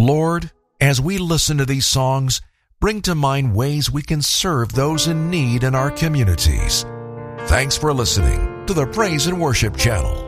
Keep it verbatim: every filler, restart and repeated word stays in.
Lord, as we listen to these songs, bring to mind ways we can serve those in need in our communities. Thanks for listening to the Praise and Worship Channel.